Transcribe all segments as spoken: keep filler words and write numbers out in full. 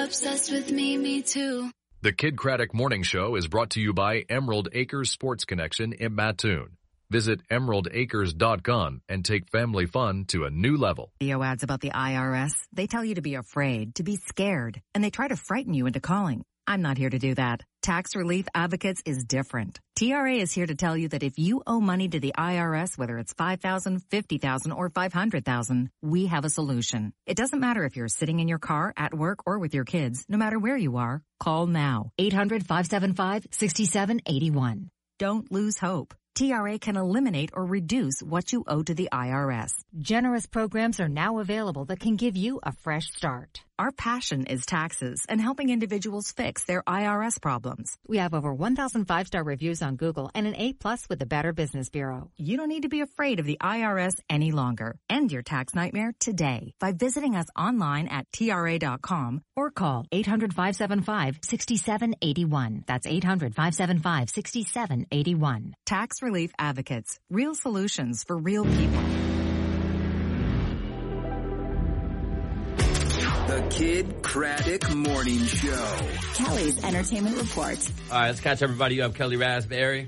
obsessed with me, me too. The Kid Craddock Morning Show is brought to you by Emerald Acres Sports Connection in Mattoon. Visit emerald acres dot com and take family fun to a new level. Video ads about the I R S, they tell you to be afraid, to be scared, and they try to frighten you into calling. I'm not here to do that. Tax Relief Advocates is different. T R A is here to tell you that if you owe money to the I R S, whether it's five thousand dollars, fifty thousand dollars, or five hundred thousand dollars, we have a solution. It doesn't matter if you're sitting in your car, at work, or with your kids. No matter where you are, call now. eight hundred, five seven five, six seven eight one. Don't lose hope. T R A can eliminate or reduce what you owe to the I R S. Generous programs are now available that can give you a fresh start. Our passion is taxes and helping individuals fix their I R S problems. We have over one thousand five-star reviews on Google and an A plus with the Better Business Bureau. You don't need to be afraid of the I R S any longer. End your tax nightmare today by visiting us online at T R A dot com or call eight hundred, five seven five, six seven eight one. That's eight hundred, five seven five, six seven eight one. Tax Relief Advocates. Real solutions for real people. The Kid Craddock Morning Show. Kelly's Entertainment Report. All right, let's catch everybody up. Kelly Raspberry.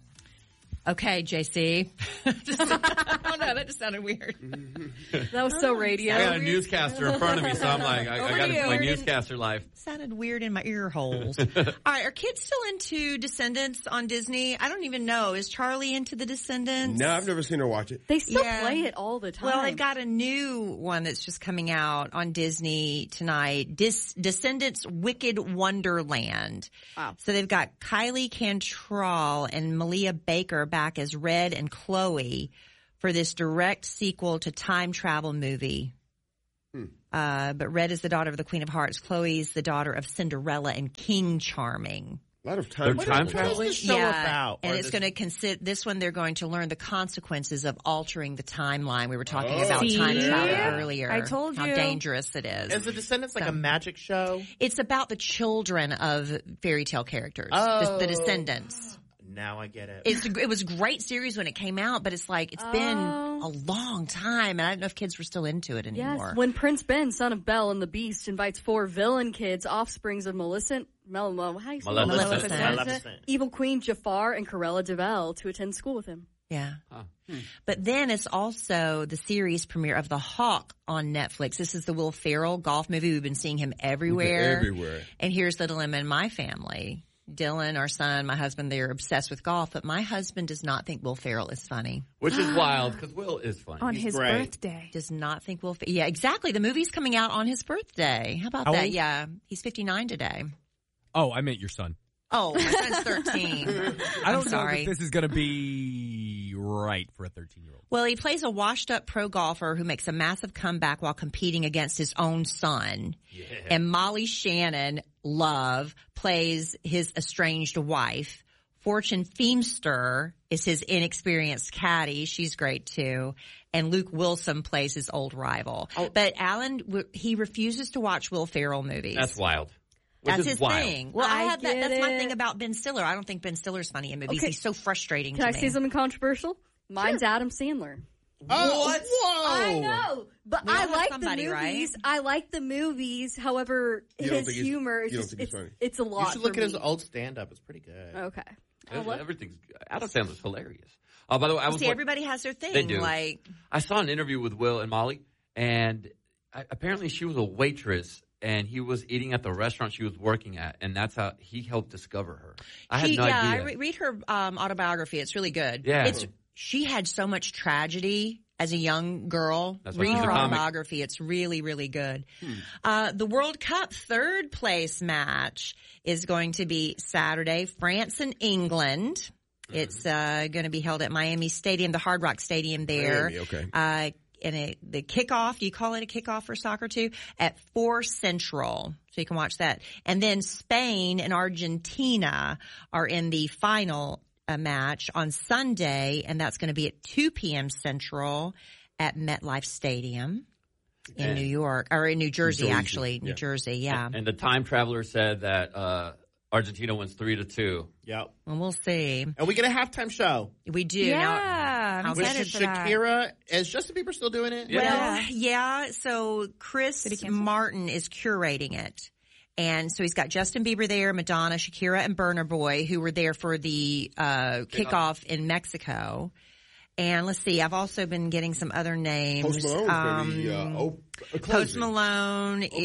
Okay, J C. Just, I don't know, that just sounded weird. That was so radio. I got a newscaster in front of me, so I'm like, I, I got to play newscaster life. Sounded weird in my ear holes. All right, are kids still into Descendants on Disney? I don't even know. Is Charlie into the Descendants? No, I've never seen her watch it. They still Yeah. play it all the time. Well, they've got a new one that's just coming out on Disney tonight. Dis- Descendants Wicked Wonderland. Wow. So they've got Kylie Cantrell and Malia Baker back as Red and Chloe for this direct sequel to time travel movie. Hmm. Uh, but Red is the daughter of the Queen of Hearts. Chloe's the daughter of Cinderella and King Charming. A lot of time They're time travel. traveling? show yeah, about? and Or it's this- going to consider this one. They're going to learn the consequences of altering the timeline. We were talking Oh. about See? time travel earlier. I told how you. dangerous it is. Is the Descendants like So- a magic show? It's about the children of fairy tale characters, Oh. the, the Descendants. Now I get it. It's it was a great series when it came out, but it's like it's been Oh. a long time, and I don't know if kids were still into it anymore. Yes, when Prince Ben, son of Belle and the Beast, invites four villain kids, offsprings of Maleficent, Mel, Mel, how you say it? Maleficent. Maleficent. Maleficent. Evil Queen Jafar and Corella Deville to attend school with him. Yeah. Huh. But then it's also the series premiere of The Hawk on Netflix. This is the Will Ferrell golf movie. We've been seeing him everywhere. Everywhere. And here's the dilemma in my family. Dylan, our son, my husband, they're obsessed with golf, but my husband does not think Will Ferrell is funny. Which is wild, because Will is funny. On He's his great. birthday. Does not think Will Ferrell. Yeah, exactly. The movie's coming out on his birthday. How about How that? old? Yeah. He's fifty-nine today. Oh, I meant your son. Oh, my son's thirteen. I don't I'm sorry. know if this is going to be right for a thirteen-year-old. Well, he plays a washed-up pro golfer who makes a massive comeback while competing against his own son. Yeah. And Molly Shannon, Love, plays his estranged wife. Fortune Feimster is his inexperienced caddy. She's great, too. And Luke Wilson plays his old rival. Oh. But Alan, w- he refuses to watch Will Ferrell movies. That's wild. Which That's is his wild. thing. Well, I, I have that. get That's my it. thing about Ben Stiller. I don't think Ben Stiller's funny in movies. Okay. He's so frustrating Can to I me. say something controversial? Mine's Adam Sandler. Oh, what? Whoa! I know, but We all I have like somebody, the right? movies. I like the movies. However, You don't his think he's- humor is you don't just think he's it's, funny? it's a lot. You should look for at his me. old stand-up. It's pretty good. Okay. Everything- Everything's Adam Sandler's hilarious. Oh, by the way, I was See, wa- everybody has their thing. They do. Like, I saw an interview with Will and Molly, and I, apparently she was a waitress, and he was eating at the restaurant she was working at, and that's how he helped discover her. I had She, no yeah, idea. I re- read her um, autobiography. It's really good. Yeah. It's she had so much tragedy as a young girl. That's why Read she's a her comic. autobiography. It's really, really good. Hmm. Uh, the World Cup third place match is going to be Saturday, France and England. Mm-hmm. It's uh, going to be held at Miami Stadium, the Hard Rock Stadium there. Miami, okay. Uh, and it, the kickoff, do you call it a kickoff for soccer too? At four Central. So you can watch that. And then Spain and Argentina are in the final uh, match on Sunday, and that's going to be at two p.m. Central at MetLife Stadium in And- New York, or in New Jersey, Jersey, actually. New yeah. Jersey, yeah. And the time traveler said that uh, Argentina wins three to two. Yep. Well, we'll see. And we get a halftime show. We do. Yeah, Now, I'm With excited for that. Shakira. Is Justin Bieber still doing it? Well, yeah. So Chris Did he cancel? Martin is curating it. And so he's got Justin Bieber there, Madonna, Shakira, and Burna Boy, who were there for the uh, kickoff in Mexico. And let's see, I've also been getting some other names. Post Malone's um, gonna be, uh, op- uh, Post Malone okay,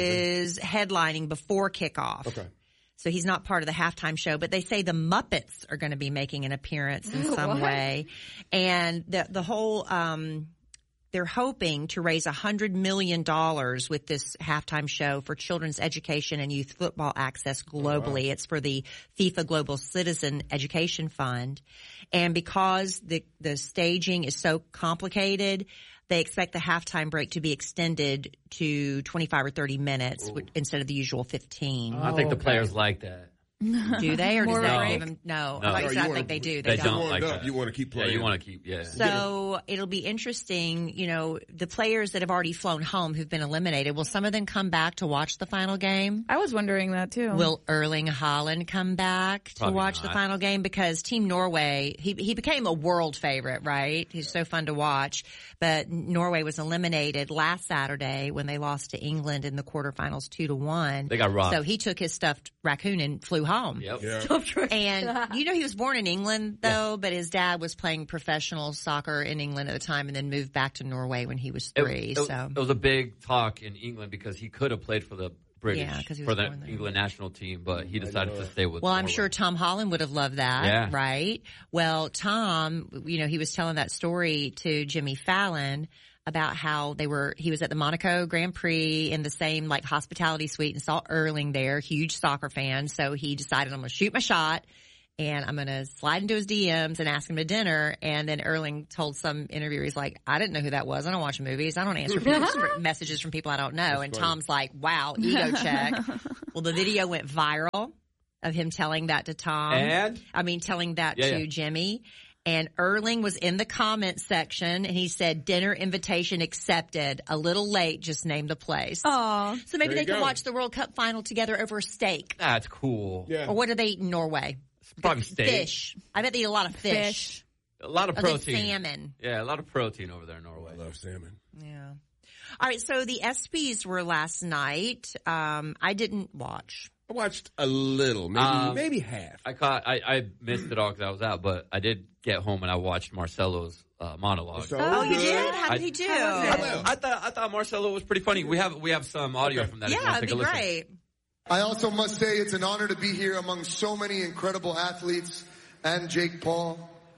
is headlining before kickoff. Okay. So he's not part of the halftime show, but they say the Muppets are going to be making an appearance in some What? way. And the the whole um they're hoping to raise one hundred million dollars with this halftime show for children's education and youth football access globally. Oh, wow. It's for the FIFA Global Citizen Education Fund. And because the, the staging is so complicated, they expect the halftime break to be extended to twenty-five or thirty minutes Ooh. instead of the usual fifteen. I think the players like that. Do they, or does More that break? give them? No, No. I, No, I you think wanna- they do. They They, don't like up, that. you want to keep Yeah, playing. you want to keep, yeah. So it'll be interesting, you know, the players that have already flown home who've been eliminated, will some of them come back to watch the final game? I was wondering that too. Will Erling Haaland come back to Probably watch not. the final game? Because Team Norway, he he became a world favorite, right? He's so fun to watch. But Norway was eliminated last Saturday when they lost to England in the quarterfinals two to one. They got robbed. So he took his stuffed raccoon and flew home. Yep. Yeah. And you know, he was born in England though, but his dad was playing professional soccer in England at the time and then moved back to Norway when he was three. It, it, so it was a big talk in England because he could have played for the British, Yeah, 'cause he for was the born there. England national team, but he decided to stay with Well, I'm Norway. sure Tom Holland would have loved that, Yeah. right? Well, Tom, you know, he was telling that story to Jimmy Fallon about how they were, he was at the Monaco Grand Prix in the same like hospitality suite and saw Erling there, huge soccer fan. So he decided, I'm going to shoot my shot and I'm going to slide into his D Ms and ask him to dinner. And then Erling told some interviewer, he's like, I didn't know who that was. I don't watch movies. I don't answer messages from people I don't know. That's and funny. Tom's like, wow, ego check. Well, the video went viral of him telling that to Tom. And? I mean, telling that Yeah, to yeah. Jimmy. And Erling was in the comment section and he said, dinner invitation accepted. A little late, just name the place. Aw. So maybe There they you can go. watch the World Cup final together over a steak. That's cool. Yeah. Or what do they eat in Norway? Probably steak. Fish. I bet they eat a lot of fish. Fish. A lot of Or then protein. salmon. Yeah, a lot of protein over there in Norway. I love salmon. Yeah. All right. So the ESPYs were last night. Um, I didn't watch. I watched a little, maybe Um, maybe half. I caught. I, I missed it all because I was out, but I did get home and I watched Marcelo's uh, monologue. So Oh, you good. did? How did I- he do? I, I thought I thought Marcelo was pretty funny. We have we have some audio Okay. from that. if you Yeah, want to it'd take be a listen. great. I also must say it's an honor to be here among so many incredible athletes and Jake Paul.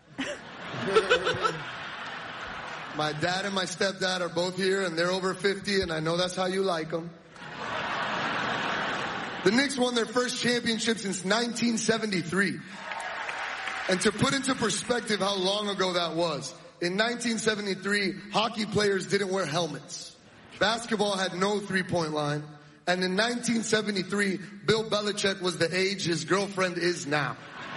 My dad and my stepdad are both here and they're over fifty and I know that's how you like them. The Knicks won their first championship since nineteen seventy-three. And to put into perspective how long ago that was, in nineteen seventy-three, hockey players didn't wear helmets. Basketball had no three-point line. And in nineteen seventy-three, Bill Belichick was the age his girlfriend is now.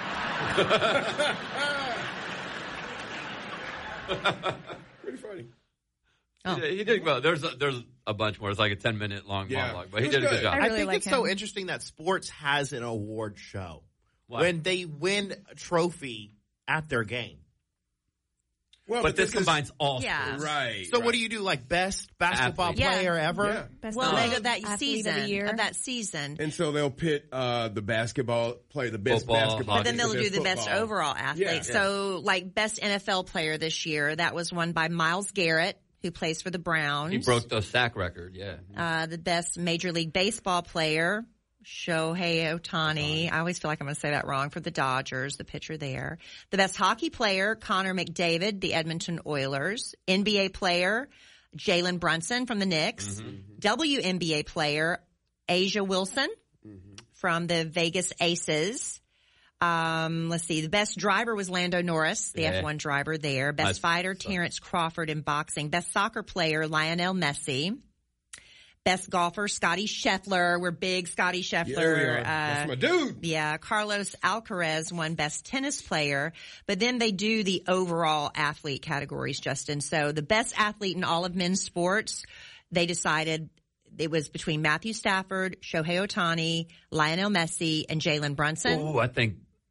Pretty funny. Oh. He, did, he did well. There's a, there's a bunch more. It's like a ten minute long Yeah. monologue, but he It was did a good good. job. I I really think like it's so him. interesting that sports has an award show. Why? When they win a trophy at their game. Well, but this is- combines all Yeah. sports. Right. So right. what do you do, like best basketball Athlete. Yeah. player ever? Yeah. Best Well, athlete they of that of season the year. of that season. And so they'll pit uh, the basketball player, the best Football, basketball. But then they'll because do the they're best football. overall athlete. Yeah. So, like, best N F L player this year, that was won by Myles Garrett, who plays for the Browns. He broke the sack record. Yeah. Uh, the best Major League Baseball player, Shohei Ohtani. I always feel like I'm going to say that wrong, for the Dodgers, the pitcher there. The best hockey player, Connor McDavid, the Edmonton Oilers. N B A player, Jalen Brunson from the Knicks. Mm-hmm. W N B A player, Asia Wilson Mm-hmm. from the Vegas Aces. Um, let's see. The best driver was Lando Norris, the Yeah. F one driver there. Best Nice. fighter, Terrence Crawford in boxing. Best soccer player, Lionel Messi. Best golfer, Scotty Scheffler. We're big Scotty Scheffler. Yeah, we are. Uh, That's my dude. yeah, Carlos Alcaraz won best tennis player, but then they do the overall athlete categories, Justin. So the best athlete in all of men's sports, they decided it was between Matthew Stafford, Shohei Ohtani, Lionel Messi, and Jalen Brunson. Oh, I think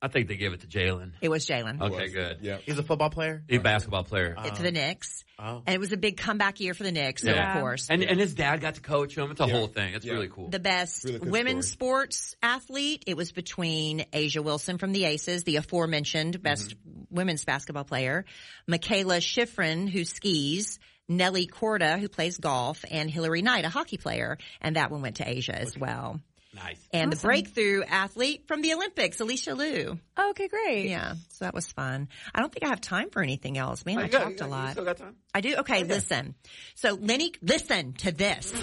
I think they gave it to Jalen. It was Jalen. Okay, good. Yeah. He's a football player? He's a basketball player. It to the Knicks. Oh. And it was a big comeback year for the Knicks, so Yeah. of course. And and his dad got to coach him. It's a Yeah. whole thing. It's Yeah. really cool. The best Really good women's story. sports athlete, it was between Asia Wilson from the Aces, the aforementioned best Mm-hmm. women's basketball player, Michaela Schifrin, who skis, Nelly Korda, who plays golf, and Hillary Knight, a hockey player. And that one went to Asia as well. Nice. And Awesome. the breakthrough athlete from the Olympics, Alicia Liu. Okay, great. Yeah, so that was fun. I don't think I have time for anything else. Man, Oh, I you got- talked you got- a you lot. still got time? I do? Okay, listen. So Lenny, listen to this.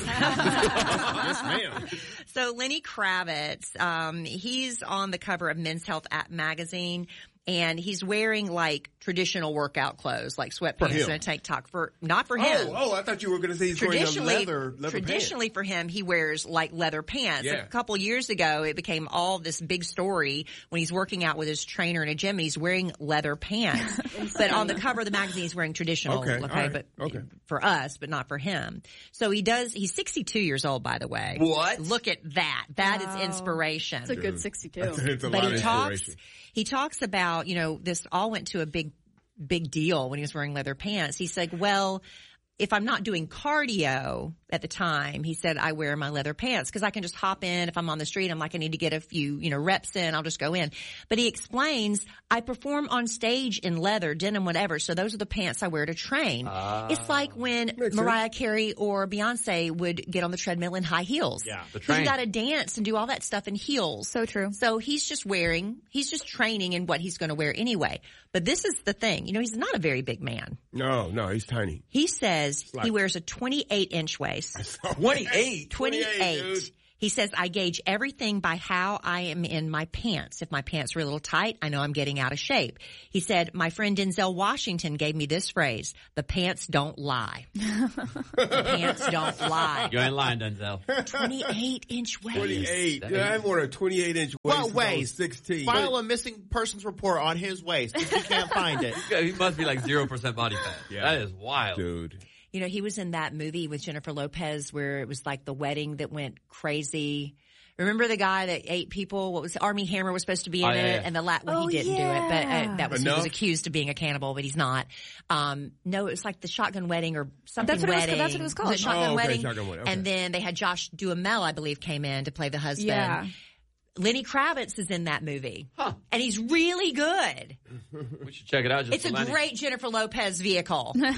Yes, ma'am. So Lenny Kravitz, um, he's on the cover of Men's Health App magazine. And he's wearing like traditional workout clothes, like sweatpants him. and a tank top. For not for him. Oh, oh, I thought you were going to say he's wearing a Traditionally, leather, leather traditionally for him, he wears like leather pants. Yeah. A couple years ago, it became all this big story when he's working out with his trainer in a gym and he's wearing leather pants. But on the cover of the magazine, he's wearing traditional. Okay, Okay, all right, but okay. for us, but not for him. So he does. He's sixty-two years old, by the way. What? Look at that. That Wow. is inspiration. It's a good sixty-two. It's, it's a But lot he of talks. inspiration. He talks about, you know, this all went to a big, big deal when he was wearing leather pants. He said, well, if I'm not doing cardio at the time, he said, I wear my leather pants because I can just hop in. If I'm on the street, I'm like, I need to get a few, you know, reps in. I'll just go in. But he explains, I perform on stage in leather, denim, whatever. So those are the pants I wear to train. Ah. It's like when Makes Mariah Carey or Beyonce would get on the treadmill in high heels. Yeah, the He's train. got to dance and do all that stuff in heels. So true. So he's just wearing, he's just training in what he's going to wear anyway. But this is the thing. You know, he's not a very big man. No, no, he's tiny. He says like- he wears a twenty-eight inch waist. twenty-eight. twenty-eight. dude. He says, I gauge everything by how I am in my pants. If my pants are a little tight, I know I'm getting out of shape. He said, my friend Denzel Washington gave me this phrase, the pants don't lie. The pants don't lie. You ain't lying, Denzel. twenty-eight inch waist. twenty-eight. Dude, I worn a twenty-eight inch waist. What since I was waist? sixteen. File a missing persons report on his waist if you can't find it. He must be like zero percent body fat. Yeah. That is wild. Dude. You know, he was in that movie with Jennifer Lopez where it was like the wedding that went crazy. Remember the guy that ate people? What was Armie Hammer was supposed to be in Oh, yeah, it, yeah. and the la- well, Oh, he didn't do it, but uh, yeah. that was he was Enough? accused of being a cannibal, but he's not. Um, no, it was like the Shotgun Wedding or something. That's what it was- wedding. that's what it was called. The Shotgun Oh, okay, Wedding. Shotgun Wedding, okay. And then they had Josh Duhamel, I believe, came in to play the husband. Yeah. Lenny Kravitz is in that movie, Huh. and he's really good. We should check it out. Just It's a for Lenny. great Jennifer Lopez vehicle. I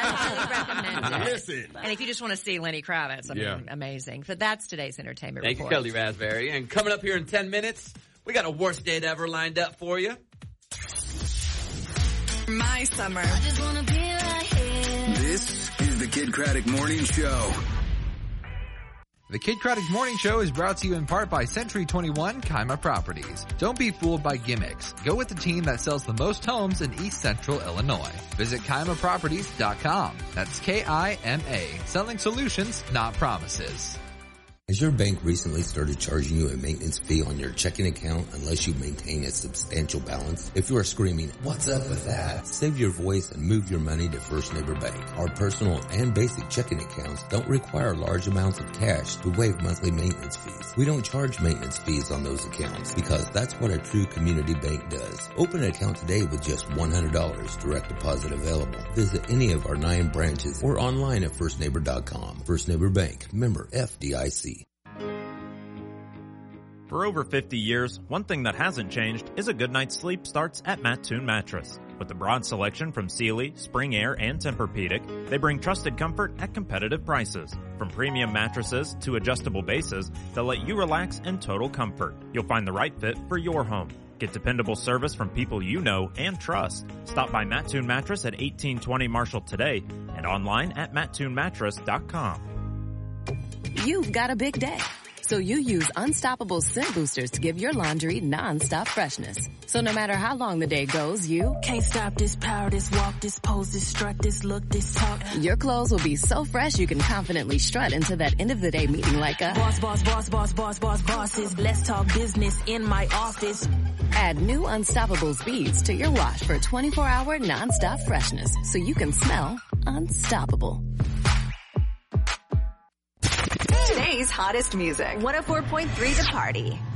highly recommend it. Listen. And if you just want to see Lenny Kravitz, I mean, Yeah. amazing. So that's today's entertainment Thank you, report. Kelly Raspberry. And coming up here in ten minutes, we got a worst date ever lined up for you. My summer. I just wanna be right here. This is the Kid Craddock Morning Show. The Kid Craddock Morning Show is brought to you in part by Century twenty-one Kaima Properties. Don't be fooled by gimmicks. Go with the team that sells the most homes in East Central Illinois. Visit Kaima Properties dot com. That's K I M A. Selling solutions, not promises. Has your bank recently started charging you a maintenance fee on your checking account unless you maintain a substantial balance? If you are screaming, what's up with that? Save your voice and move your money to First Neighbor Bank. Our personal and basic checking accounts don't require large amounts of cash to waive monthly maintenance fees. We don't charge maintenance fees on those accounts because that's what a true community bank does. Open an account today with just one hundred dollars direct deposit available. Visit any of our nine branches or online at first neighbor dot com. First Neighbor Bank, member F D I C. For over fifty years, one thing that hasn't changed is a good night's sleep starts at Mattoon Mattress. With a broad selection from Sealy, Spring Air, and Tempur-Pedic, they bring trusted comfort at competitive prices. From premium mattresses to adjustable bases, they'll let you relax in total comfort. You'll find the right fit for your home. Get dependable service from people you know and trust. Stop by Mattoon Mattress at eighteen twenty Marshall today and online at mattoon mattress dot com. You've got a big day, so you use Unstoppable Scent Boosters to give your laundry non-stop freshness. So no matter how long the day goes, you Can't stop this power, this walk, this pose, this strut, this look, this talk. your clothes will be so fresh you can confidently strut into that end of the day meeting like a Boss, boss, boss, boss, boss, boss, bosses. Let's talk business in my office. Add new Unstoppables beads to your wash for twenty-four hour non-stop freshness so you can smell unstoppable. Today's hottest music. one oh four point three The Party.